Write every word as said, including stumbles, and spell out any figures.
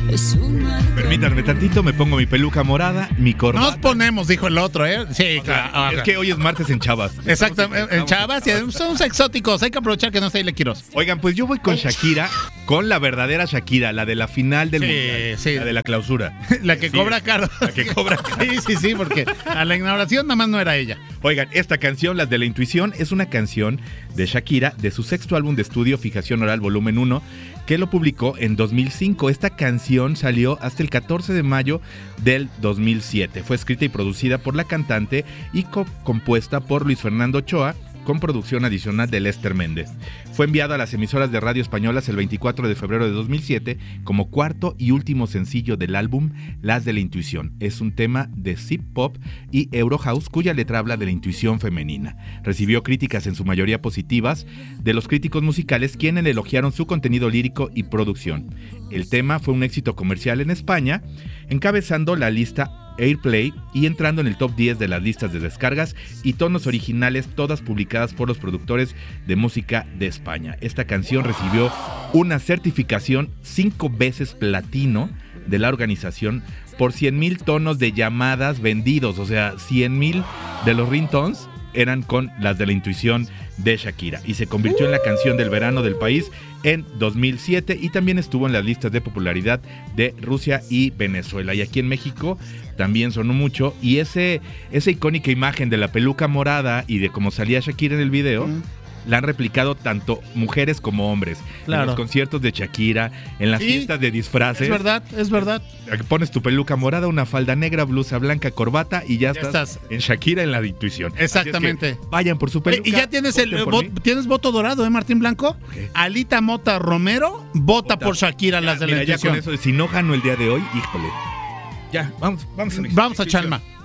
Permítanme tantito, me pongo mi peluca morada, mi corbata. Nos ponemos, dijo el otro, ¿eh? Sí, O sea, claro. es que hoy es martes en Chavas. Exacto, en, en Chavas, y somos exóticos, hay que aprovechar que no está Ile Quiroz. Oigan, pues yo voy con Shakira, con la verdadera Shakira, la de la final del Sí, mundial, sí. la de la clausura. La que Sí, cobra caro. La que cobra caro. Sí, sí, sí, porque a la inauguración nada más no era ella. Oigan, esta canción, Las de la Intuición, es una canción de Shakira de su sexto álbum de estudio, Fijación Oral Volumen uno, que lo publicó en dos mil cinco. Esta canción salió hasta el catorce de mayo del dos mil siete. Fue escrita y producida por la cantante y co- compuesta por Luis Fernando Ochoa, con producción adicional de Lester Méndez. Fue enviado a las emisoras de radio españolas el veinticuatro de febrero de dos mil siete como cuarto y último sencillo del álbum Las de la Intuición. Es un tema de Zip Pop y Eurohouse cuya letra habla de la intuición femenina. Recibió críticas en su mayoría positivas de los críticos musicales, quienes elogiaron su contenido lírico y producción. El tema fue un éxito comercial en España, encabezando la lista Airplay y entrando en el top diez de las listas de descargas y tonos originales, todas publicadas por los productores de música de España. Esta canción recibió una certificación cinco veces platino de la organización por cien mil tonos de llamadas vendidos, o sea, cien mil de los ringtones eran con Las de la Intuición de Shakira, y se convirtió en la canción del verano del país en dos mil siete y también estuvo en las listas de popularidad de Rusia y Venezuela. Y aquí en México también sonó mucho, y ese, esa icónica imagen de la peluca morada y de cómo salía Shakira en el video, mm. la han replicado tanto mujeres como hombres. Claro. En los conciertos de Shakira, en las sí, fiestas de disfraces. Es verdad, es verdad. Pones tu peluca morada, una falda negra, blusa blanca, corbata y ya, ya estás, estás en Shakira en la intuición. Exactamente. Es que vayan por su peluca. Y ya tienes el vo, tienes voto dorado, ¿eh, Martín Blanco? Okay. Alita Mota Romero vota, vota por Shakira, ya, las de mira, la intuición. Ya con eso, si no gano el día de hoy, híjole. Ya, vamos, vamos a Vamos a Chalma.